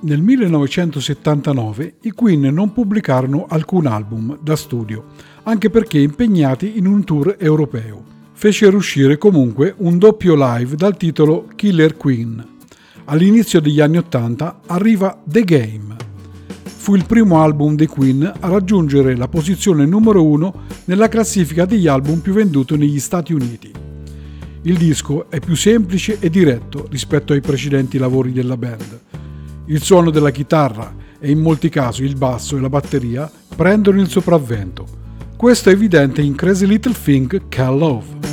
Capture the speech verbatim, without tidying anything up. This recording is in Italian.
Nel millenovecentosettantanove i Queen non pubblicarono alcun album da studio, anche perché impegnati in un tour europeo. Fecero uscire comunque un doppio live dal titolo Killer Queen. All'inizio degli anni Ottanta arriva The Game. Fu il primo album dei Queen a raggiungere la posizione numero uno nella classifica degli album più venduti negli Stati Uniti. Il disco è più semplice e diretto rispetto ai precedenti lavori della band. Il suono della chitarra e in molti casi il basso e la batteria prendono il sopravvento. Questo è evidente in Crazy Little Thing Called Love.